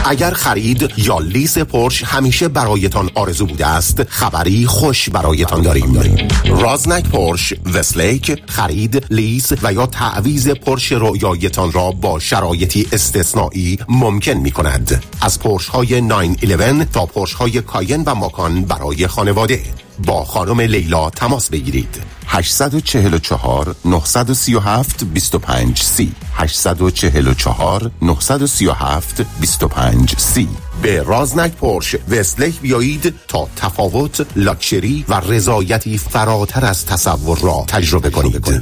اگر خرید یا لیز پورش همیشه برایتان آرزو بوده است، خبری خوش برایتان داریم. رازنک پورش وستلیک خرید، لیز و یا تعویض پورش رویایتان را با شرایطی استثنایی ممکن می کند. از پورش های 911 تا پورش های کاین و ماکان برای خانواده. با خانم لیلا تماس بگیرید. 844 937 25 30 844 937 25 30. به رازنک پورش وستلیک بیایید تا تفاوت، لاکچری و رضایتی فراتر از تصور را تجربه کنید.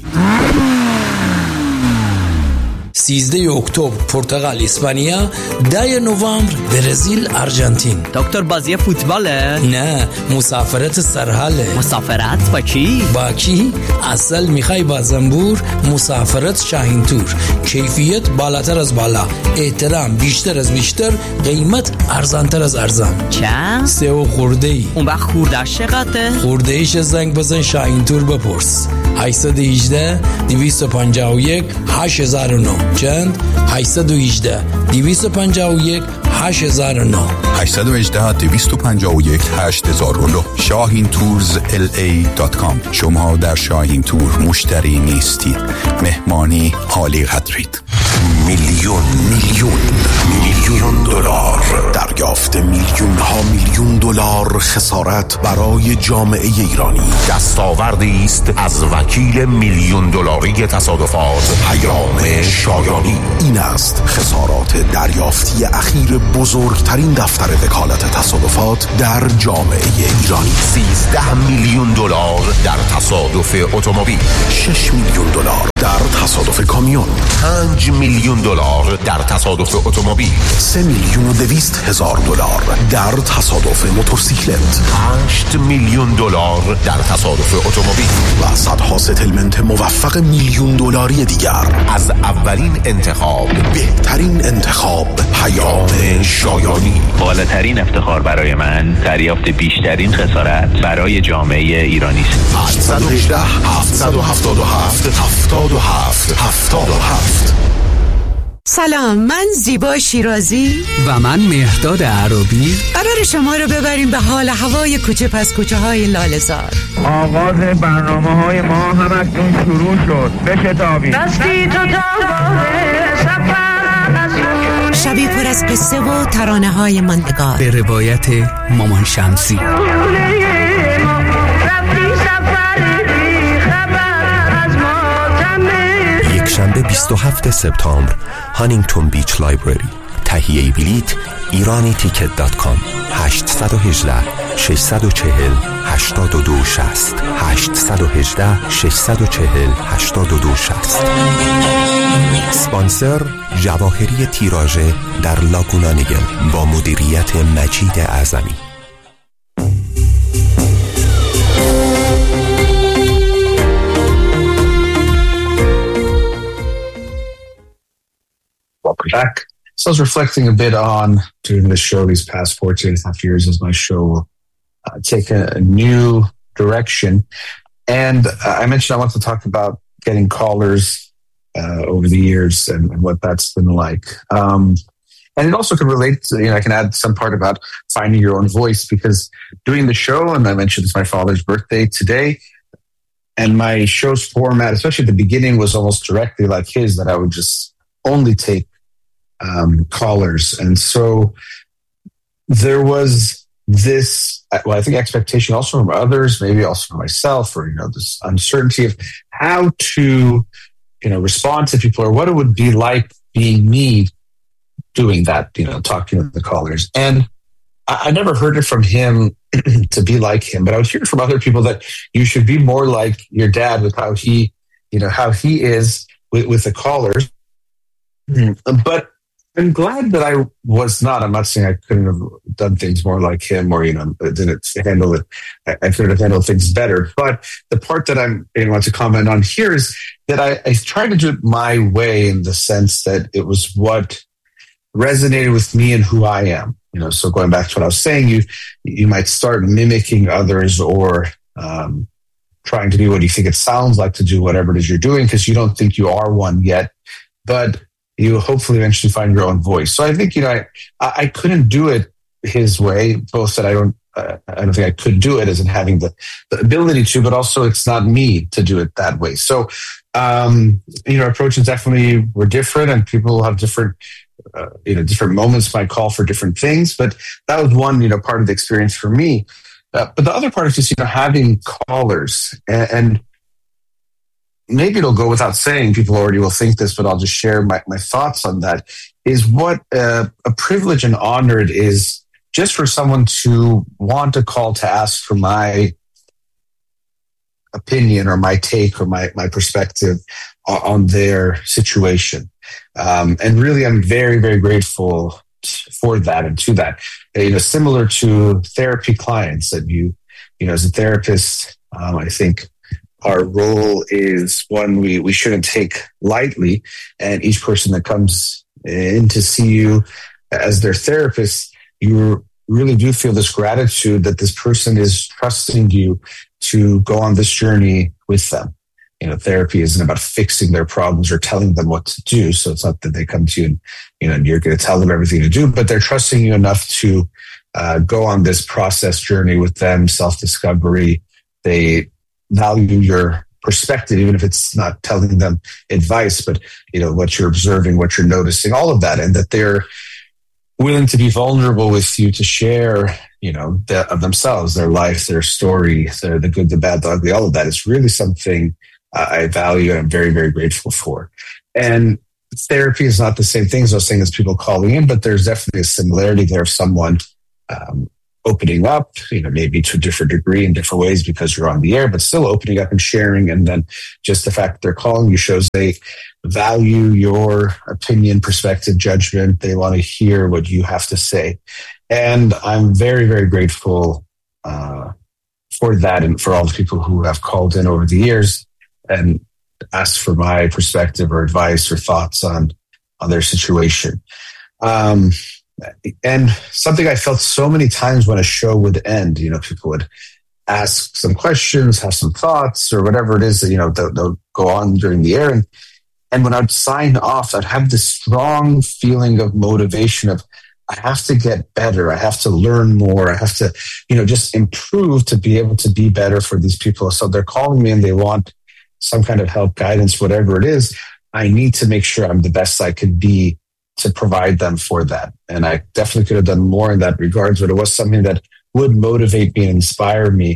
13 اکتبر پرتغال اسپانیا، 10 نوامبر برزیل آرژانتین. دکتر بازی فوتباله؟ نه، مسافرت سرحاله. مسافرت با کی؟ با کی؟ اصل میخوای با زنبور؟ مسافرت شاهین تور. کیفیت بالاتر از بالا، احترام بیشتر از بیشتر، قیمت ارزانتر از ارزان. چند؟ 3 خرده‌ای. اون وقت خورده‌اش چقدره؟ خورده‌ایش زنگ بزن شاهین تور بپرس. 818 251 8009. چند؟ 818 251 8009. 818 251 8009. ShahinToursLA.com. شما در شاهین تور مشتری نیستید، مهمانی عالی قدرید. میلیون دلار دریافت، میلیون ها میلیون دلار خسارت برای جامعه ایرانی. دستاوردی است از وکیل میلیون دلاری تصادفات پیام شایانی. این است خسارات دریافتی اخیر بزرگترین دفتر وکالت تصادفات در جامعه ایرانی. 13 میلیون دلار در تصادف اتومبیل، 6 میلیون دلار در تصادف کامیون، 5 میلیون دلار در تصادف اتومبیل، 3,200,000 دلار در تصادف موتورسیکلت، 8 میلیون دلار در تصادف اتومبیل و صدها ستلمنت موفق میلیون دلاری دیگر. از اولین انتخاب، بهترین انتخاب، پیام شایانی. بالاترین افتخار برای من دریافت بیشترین خسارت برای جامعه ایرانی است. 818 777 77 77. سلام، من زیبا شیرازی و من مهرداد عربی. قرار شما رو ببریم به حال هوای کوچه پس کوچه های لاله‌زار. آغاز برنامه های ما هم اکنون شروع شد. بشتابید. دستی تو شبی پر از قصه و ترانه های ماندگار به روایت مامان شمسی. یک شنبه 27 سپتامبر، هانینگتون بیچ لایبرری. تهیه بلیط ایرانیتیکت.com 818 640 8260 818 640 8260. اسپانسر جواهری تیراژه در لاگونا نیگل با مدیریت مجید اعظمی. Back. So I was reflecting a bit on doing this show these past 14.5 years as my show will take a new direction. And I mentioned I want to talk about getting callers over the years and what that's been like. And it also can relate to, I can add some part about finding your own voice, because doing the show, and I mentioned it's my father's birthday today, and my show's format, especially at the beginning, was almost directly like his, that I would just only take callers. And so there was this, well, I think expectation also from others, maybe also from myself, or, this uncertainty of how to, respond to people, or what it would be like being me doing that, talking to the callers. And I never heard it from him to be like him, but I would hear from other people that you should be more like your dad with how he is with the callers. But I'm glad that I was not. I'm not saying I couldn't have done things more like him, or didn't handle it. I could have handled things better. But the part that I want to comment on here is that I tried to do it my way, in the sense that it was what resonated with me and who I am. So going back to what I was saying, you might start mimicking others, or trying to do what you think it sounds like to do, whatever it is you're doing, because you don't think you are one yet. But you hopefully eventually find your own voice. So I think, I couldn't do it his way, both that I don't think I could do it as in having the ability to, but also it's not me to do it that way. So, approaches definitely were different, and people have different, different moments might call for different things, but that was one, part of the experience for me. But the other part is just, having callers, and maybe it'll go without saying, people already will think this, but I'll just share my thoughts on that, is what a privilege and honor it is just for someone to want to call to ask for my opinion or my take or my perspective on their situation. And really, I'm very, very grateful for that and to that. Similar to therapy clients that as a therapist, I think our role is one we shouldn't take lightly. And each person that comes in to see you as their therapist, you really do feel this gratitude that this person is trusting you to go on this journey with them. Therapy isn't about fixing their problems or telling them what to do. So it's not that they come to you and you're going to tell them everything to do, but they're trusting you enough to go on this process journey with them, self-discovery. They value your perspective, even if it's not telling them advice, but what you're observing, what you're noticing, all of that, and that they're willing to be vulnerable with you to share, of themselves, their life, their story, the good, the bad, the ugly, all of that is really something I value and I'm very, very grateful for. And therapy is not the same thing as I was saying as people calling in, but there's definitely a similarity there of someone opening up, maybe to a different degree in different ways because you're on the air, but still opening up and sharing. And then just the fact that they're calling you shows they value your opinion, perspective, judgment. They want to hear what you have to say. And I'm very, very grateful for that and for all the people who have called in over the years and asked for my perspective or advice or thoughts on their situation. And something I felt so many times when a show would end, people would ask some questions, have some thoughts or whatever it is that, they'll go on during the air. And when I'd sign off, I'd have this strong feeling of motivation of, I have to get better. I have to learn more. I have to, just improve to be able to be better for these people. So they're calling me and they want some kind of help, guidance, whatever it is. I need to make sure I'm the best I could be to provide them for that. And I definitely could have done more in that regards, but it was something that would motivate me and inspire me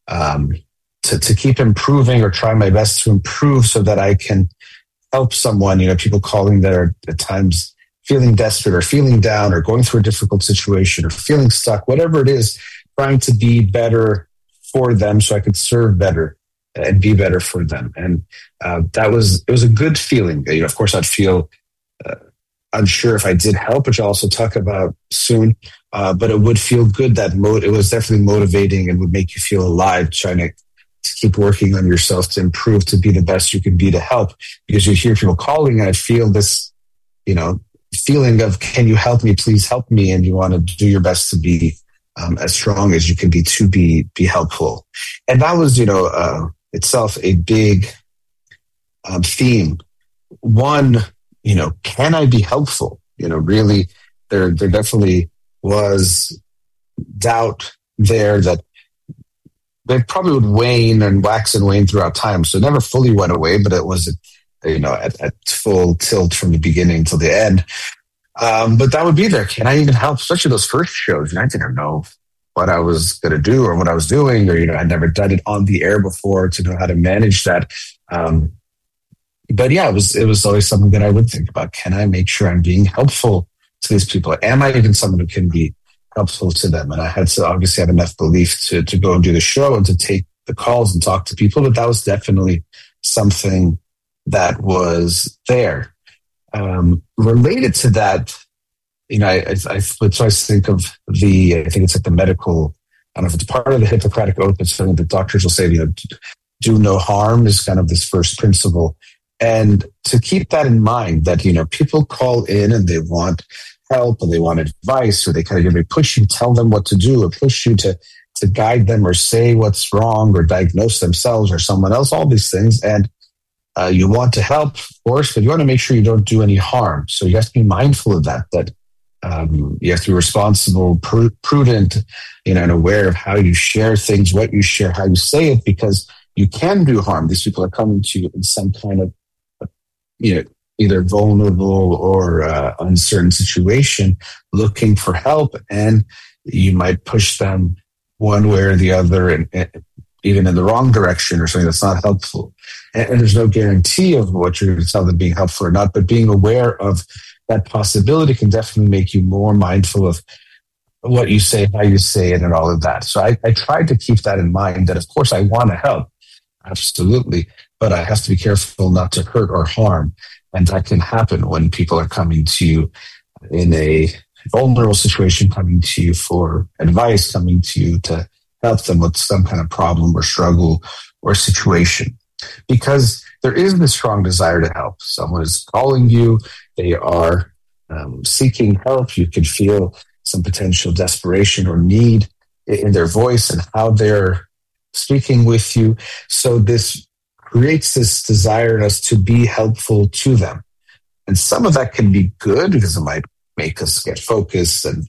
to keep improving or try my best to improve so that I can help someone, people calling that are at times feeling desperate or feeling down or going through a difficult situation or feeling stuck, whatever it is, trying to be better for them so I could serve better and be better for them. And it was a good feeling. Of course, I'd feel unsure if I did help, which I'll also talk about soon. But it would feel good that it was definitely motivating and would make you feel alive, trying to keep working on yourself to improve, to be the best you can be to help. Because you hear people calling and I feel this, feeling of, can you help me? Please help me. And you want to do your best to be as strong as you can be to be helpful. And that was, itself a big theme. One, can I be helpful? Really, there definitely was doubt there that they probably would wane and wax and wane throughout time. So it never fully went away, but it was, at full tilt from the beginning till the end. But that would be there. Can I even help? Especially those first shows. I didn't know what I was going to do or what I was doing, or, I'd never done it on the air before to know how to manage that. But yeah, it was always something that I would think about. Can I make sure I'm being helpful to these people? Am I even someone who can be helpful to them? And I had to obviously have enough belief to go and do the show and to take the calls and talk to people. But that was definitely something that was there. Related to that, I think of I think it's like the medical, I don't know if it's part of the Hippocratic Oath, but something that doctors will say, do no harm is kind of this first principle. And to keep that in mind, that, people call in and they want help and they want advice, or they kind of push you, tell them what to do, or push you to guide them or say what's wrong or diagnose themselves or someone else, all these things. And You want to help, of course, but you want to make sure you don't do any harm. So you have to be mindful of that you have to be responsible, prudent, and aware of how you share things, what you share, how you say it, because you can do harm. These people are coming to you in some kind of, either vulnerable or uncertain situation, looking for help, and you might push them one way or the other, and even in the wrong direction or something that's not helpful. And there's no guarantee of what you're going to tell them being helpful or not, but being aware of that possibility can definitely make you more mindful of what you say, how you say it, and all of that. So I tried to keep that in mind, that of course I want to help, absolutely, but I have to be careful not to hurt or harm. And that can happen when people are coming to you in a vulnerable situation, coming to you for advice, coming to you to help them with some kind of problem or struggle or situation. Because there is this strong desire to help. Someone is calling you, they are seeking help. You can feel some potential desperation or need in their voice and how they're speaking with you. So this creates this desire in us to be helpful to them. And some of that can be good because it might make us get focused and,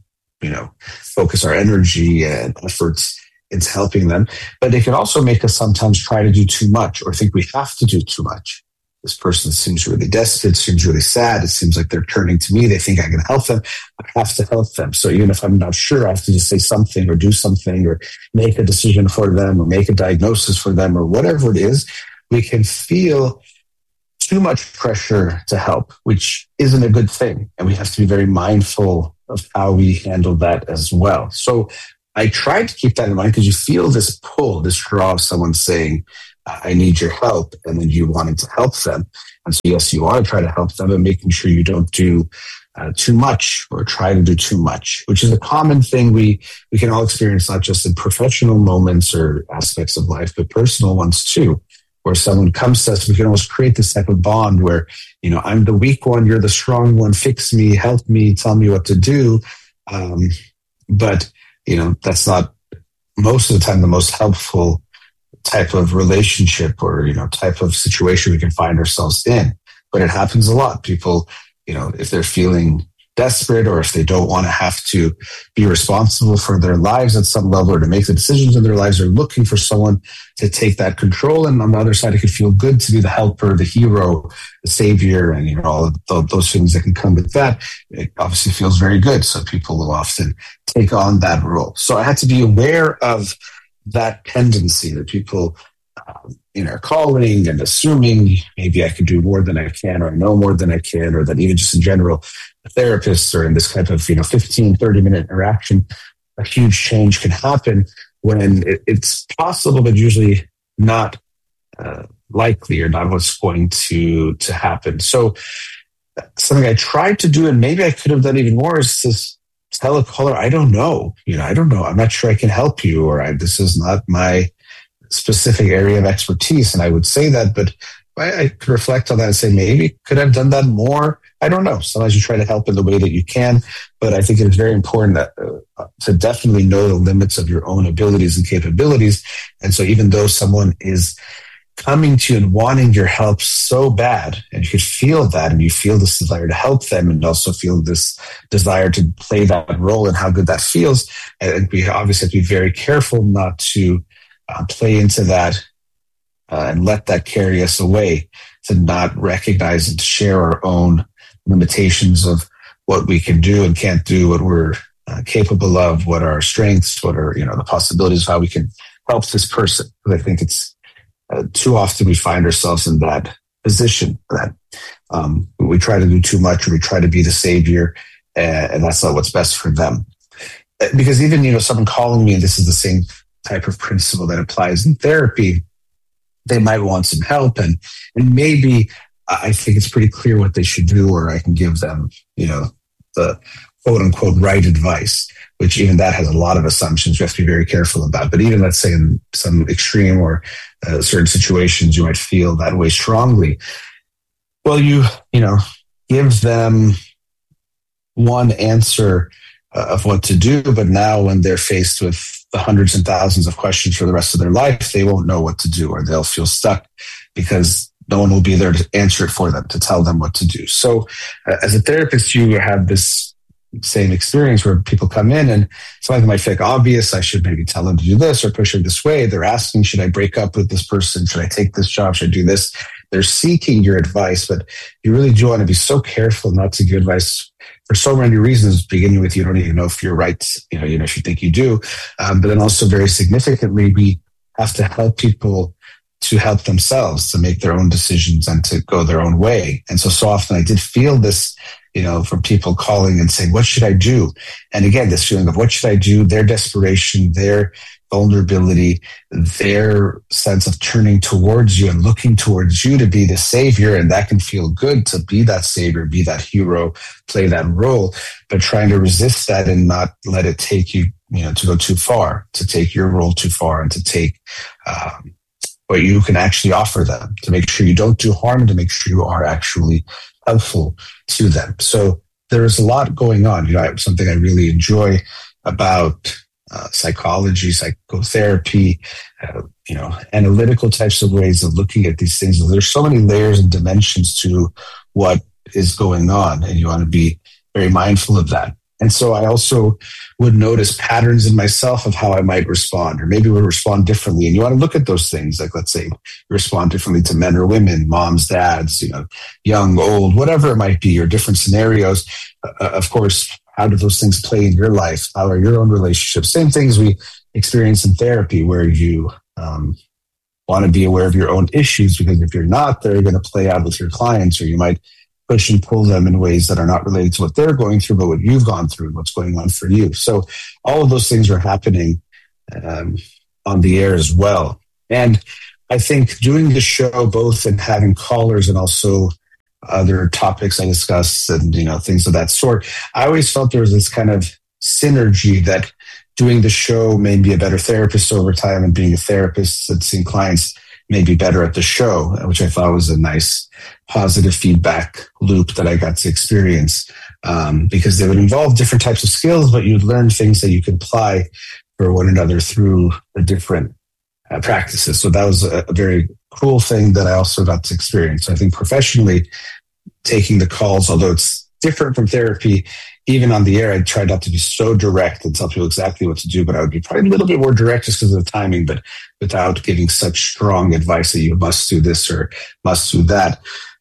focus our energy and efforts into helping them. But it can also make us sometimes try to do too much or think we have to do too much. This person seems really desperate, seems really sad. It seems like they're turning to me. They think I can help them. I have to help them. So even if I'm not sure, I have to just say something or do something or make a decision for them or make a diagnosis for them or whatever it is. We can feel too much pressure to help, which isn't a good thing. And we have to be very mindful of how we handle that as well. So I tried to keep that in mind because you feel this pull, this draw of someone saying, I need your help, and then you wanting to help them. And so, yes, you want to try to help them and making sure you don't do too much or try to do too much, which is a common thing we can all experience, not just in professional moments or aspects of life, but personal ones too, where someone comes to us. We can almost create this type of bond where, I'm the weak one, you're the strong one, fix me, help me, tell me what to do. But that's not most of the time the most helpful type of relationship or, type of situation we can find ourselves in. But it happens a lot. People, if they're feeling desperate or if they don't want to have to be responsible for their lives at some level or to make the decisions in their lives, are looking for someone to take that control. And on the other side, it could feel good to be the helper, the hero, the savior, and all of those things that can come with that. It obviously feels very good. So people will often take on that role. So I had to be aware of that tendency that people are calling and assuming maybe I could do more than I can, or I know more than I can, or that even just in general, therapists are in this type of 15, 30-minute interaction. A huge change can happen when it's possible, but usually not likely or not what's going to happen. So something I tried to do, and maybe I could have done even more, is to tell a caller, I don't know. I don't know. I'm not sure I can help you, or this is not my specific area of expertise. And I would say that, but I could reflect on that and say, maybe could I've done that more? I don't know. Sometimes you try to help in the way that you can, but I think it is very important that, to definitely know the limits of your own abilities and capabilities. And so even though someone is coming to you and wanting your help so bad, and you could feel that, and you feel this desire to help them, and also feel this desire to play that role and how good that feels. And we obviously have to be very careful not to play into that and let that carry us away, to not recognize and to share our own limitations of what we can do and can't do, what we're capable of, what are our strengths, what are the possibilities of how we can help this person. Because I think it's too often we find ourselves in that position that we try to do too much, or we try to be the savior, and that's not what's best for them. Because even someone calling me, and this is the same type of principle that applies in therapy, they might want some help, and maybe I think it's pretty clear what they should do, or I can give them, the quote unquote right advice, which even that has a lot of assumptions we have to be very careful about. But even let's say in some extreme or certain situations, you might feel that way strongly. Well, you give them one answer of what to do, but now when they're faced with the hundreds and thousands of questions for the rest of their life, they won't know what to do, or they'll feel stuck because no one will be there to answer it for them, to tell them what to do. So as a therapist, you have this same experience where people come in and something might feel like obvious. I should maybe tell them to do this or push them this way. They're asking, should I break up with this person? Should I take this job? Should I do this? They're seeking your advice, but you really do want to be so careful not to give advice for so many reasons, beginning with you don't even know if you're right, if you think you do. But then also very significantly, we have to help people to help themselves, to make their own decisions and to go their own way. And so often I did feel this, from people calling and saying, what should I do? And again, this feeling of what should I do, their desperation, their vulnerability, their sense of turning towards you and looking towards you to be the savior. And that can feel good to be that savior, be that hero, play that role, but trying to resist that and not let it take you, to go too far, to take your role too far and to take, what you can actually offer them, to make sure you don't do harm and to make sure you are actually helpful to them. So there's a lot going on. Something I really enjoy about psychology, psychotherapy, analytical types of ways of looking at these things. There's so many layers and dimensions to what is going on, and you want to be very mindful of that. And so I also would notice patterns in myself of how I might respond, or maybe would respond differently. And you want to look at those things, like let's say you respond differently to men or women, moms, dads, young, old, whatever it might be, or different scenarios. Of course, how do those things play in your life? How are your own relationships? Same things we experience in therapy, where you want to be aware of your own issues, because if you're not, they're going to play out with your clients, or you might push and pull them in ways that are not related to what they're going through, but what you've gone through and what's going on for you. So all of those things are happening on the air as well. And I think doing the show, both in having callers and also other topics I discuss and, things of that sort, I always felt there was this kind of synergy that doing the show made me a better therapist over time, and being a therapist and seeing clients made me better at the show, which I thought was a nice positive feedback loop that I got to experience, because they would involve different types of skills, but you'd learn things that you could apply for one another through the different practices. So that was a very cool thing that I also got to experience. So I think professionally, taking the calls, although it's different from therapy, even on the air, I tried not to be so direct and tell people exactly what to do, but I would be probably a little bit more direct just because of the timing, but without giving such strong advice that you must do this or must do that.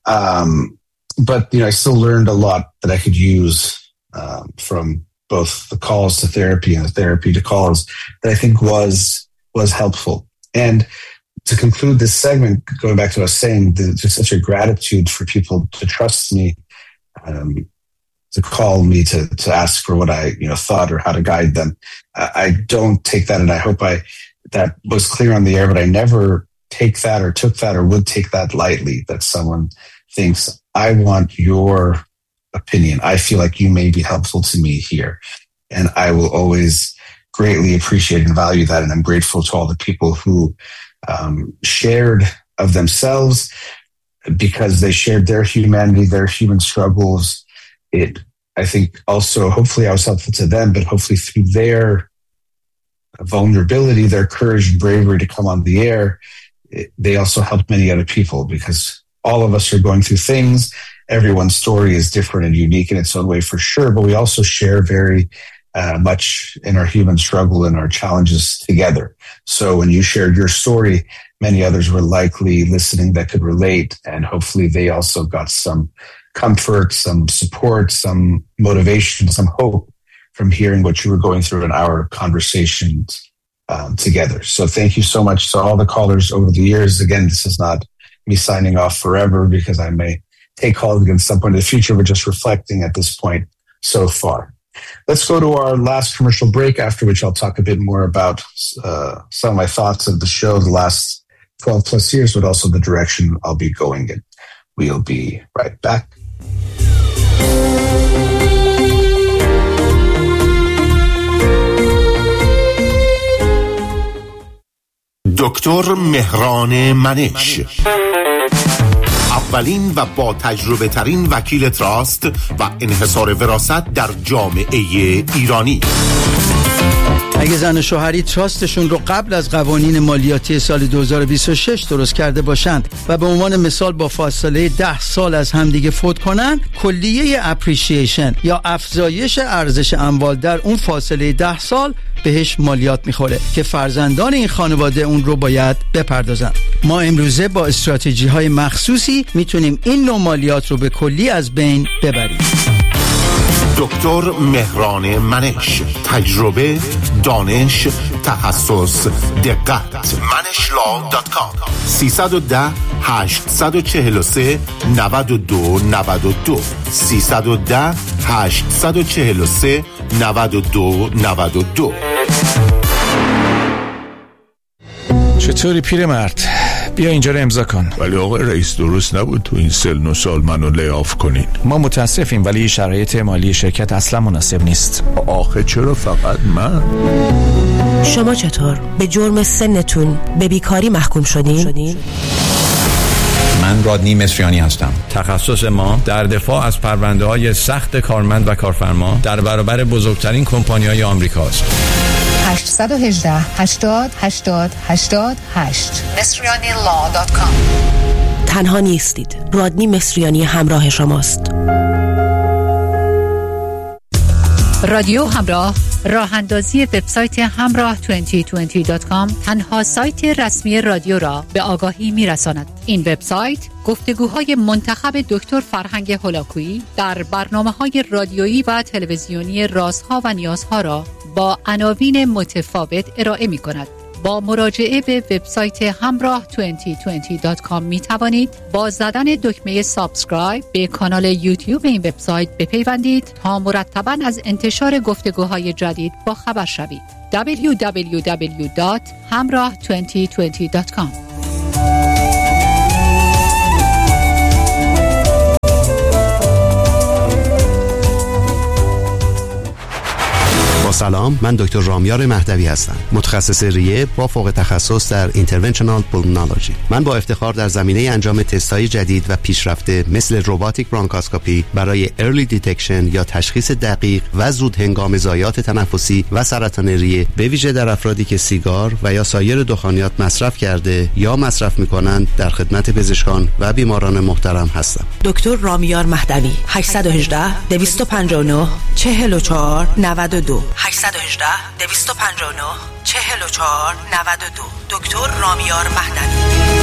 But I still learned a lot that I could use from both the calls to therapy and the therapy to calls that I think was helpful. And to conclude this segment, going back to what I was saying, there's such a gratitude for people to trust me, to call me to ask for what I thought or how to guide them. I don't take that, and I hope that was clear on the air, but I never take that or took that or would take that lightly, that someone thinks, I want your opinion. I feel like you may be helpful to me here. And I will always greatly appreciate and value that. And I'm grateful to all the people who shared of themselves, because they shared their humanity, their human struggles. I think also, hopefully I was helpful to them, but hopefully through their vulnerability, their courage and bravery to come on the air, they also helped many other people, because all of us are going through things. Everyone's story is different and unique in its own way, for sure, but we also share very much in our human struggle and our challenges together. So when you shared your story, many others were likely listening that could relate, and hopefully they also got some comfort, some support, some motivation, some hope from hearing what you were going through in our conversations together. So thank you so much to all the callers over the years. Again, this is not me signing off forever, because I may take calls again at some point in the future, but just reflecting at this point so far. Let's go to our last commercial break, after which I'll talk a bit more about some of my thoughts of the show the last 12 plus years, but also the direction I'll be going in. We'll be right back. دکتر مهران منش، اولین و با تجربه ترین وکیل تراست و انحصار وراثت در جامعه ایرانی. اگه زن و شوهری تراستشون رو قبل از قوانین مالیاتی سال 2026 درست کرده باشند و به عنوان مثال با فاصله 10 سال از همدیگه فوت کنن، کلیه اپریشیشن یا افزایش ارزش اموال در اون فاصله 10 سال بهش مالیات میخوره که فرزندان این خانواده اون رو باید بپردازن. ما امروزه با استراتژی های مخصوصی میتونیم این نوع مالیات رو به کلی از بین ببریم. دکتر مهران منش، تجربه، دانش، تخصص، دقت. manishlaw.com 310 843 92 92 310 843 92 92. چطوری پیرمرد؟ بیا اینجا رو امضا کن. ولی آقای رئیس درست نبود تو این سن و سال منو لی‌آف کنین. ما متاسفیم ولی شرایط مالی شرکت اصلا مناسب نیست. آخه چرا فقط من؟ شما چطور؟ به جرم سنتون به بیکاری محکوم شدین؟ من رادنی مصریانی هستم. تخصص ما در دفاع از پرونده‌های سخت کارمند و کارفرما در برابر بزرگترین کمپانی‌های آمریکاست. 818 80 80 88 MesrianiLaw.com. تنها نیستید. رادنی مصریانی همراه شماست. رادیو همراه، راه اندازی وبسایت همراه 2020.com تنها سایت رسمی رادیو را به آگاهی می‌رساند. این وبسایت گفتگوهای منتخب دکتر فرهنگ هولاکویی در برنامه‌های رادیویی و تلویزیونی رازها و نیازها را با عناوین متفاوت ارائه می‌کند. با مراجعه به وبسایت همراه 2020.com می توانید با زدن دکمه سابسکرایب به کانال یوتیوب این وبسایت بپیوندید تا مرتباً از انتشار گفتگوهای جدید با خبر شوید. www.hamrah2020.com. سلام، من دکتر رامیار مهدوی هستم، متخصص ریه با فوق تخصص در اینترونشنال پولمونولوژی. من با افتخار در زمینه انجام تست‌های جدید و پیشرفته مثل روباتیک برونکاسکوپی برای ارلی دیتکشن یا تشخیص دقیق و زود هنگام ضایعات تنفسی و سرطان ریه، به ویژه در افرادی که سیگار و یا سایر دخانیات مصرف کرده یا مصرف می‌کنند، در خدمت پزشکان و بیماران محترم هستم. دکتر رامیار مهدوی 818 259 44 92 818 259 44 92. دکتر رامیار مهدوی.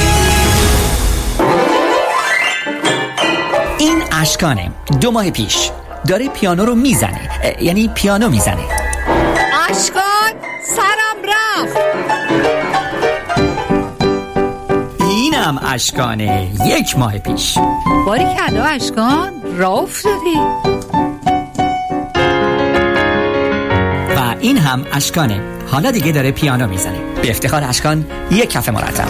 این اشکانه 2 ماه پیش داره پیانو رو میزنه، یعنی پیانو میزنه. اشکان سرم رفت. اینم اشکانه 1 ماه پیش. باریکلا اشکان، راه افتادی. و این هم اشکانه، حالا دیگه داره پیانو میزنه. به افتخار اشکان 1 کف مرتب.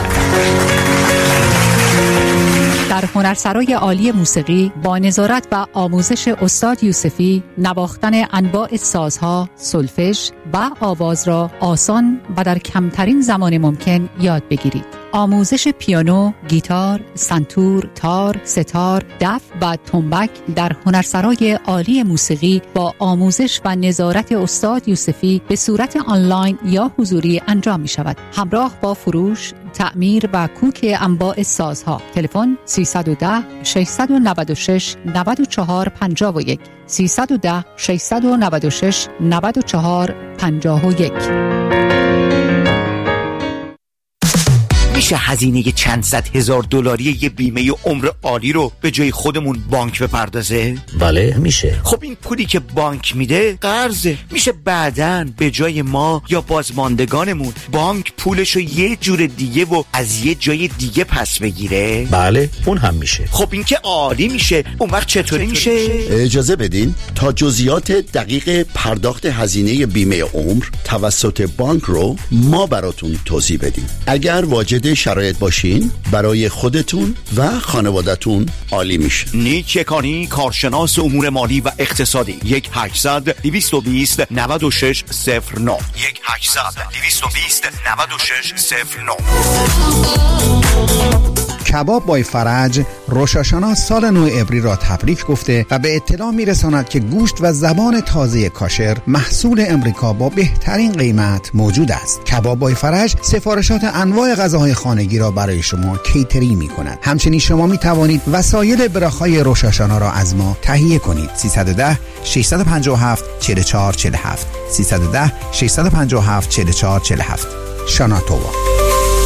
در هنرسرای عالی موسیقی با نظارت و آموزش استاد یوسفی، نواختن انواع سازها، سولفژ و آواز را آسان و در کمترین زمان ممکن یاد بگیرید. آموزش پیانو، گیتار، سنتور، تار، ستار، دف و تنبک در هنرسرای عالی موسیقی با آموزش و نظارت استاد یوسفی به صورت آنلاین یا حضوری انجام می شود. همراه با فروش، تعمیر و کوک انواع سازها. تلفن 310 696 94 51 310 696 94 51. میشه هزینه چند صد هزار دلاری یه بیمه عمر عالی رو به جای خودمون بانک بپردازه؟ بله میشه. خب این پولی که بانک میده قرضه، میشه بعداً به جای ما یا بازماندگانمون بانک پولشو یه جور دیگه و از یه جای دیگه پس بگیره؟ بله اون هم میشه. خب این که عالی میشه. اون وقت چطوری میشه؟ اجازه بدین تا جزئیات دقیق پرداخت هزینه بیمه عمر توسط بانک رو ما براتون توضیح بدیم. اگر واجد شرایط باشین برای خودتون و خانوادتون عالی میشه. نیک یکانی، کارشناس امور مالی و اقتصادی. 1-800-220-9609 1-800-220-9609. کباب بای فرج روشاشانا سال نو عبری را تبریک گفته و به اطلاع میرساند که گوشت و زبان تازه کاشر محصول امریکا با بهترین قیمت موجود است. کباب بای فرج سفارشات انواع غذاهای خانگی را برای شما کیترینگ می‌کند. همچنین شما می‌توانید وسایل براخای روشاشانا را از ما تهیه کنید. 310 657 4447 310 657 4447 شاناتووا.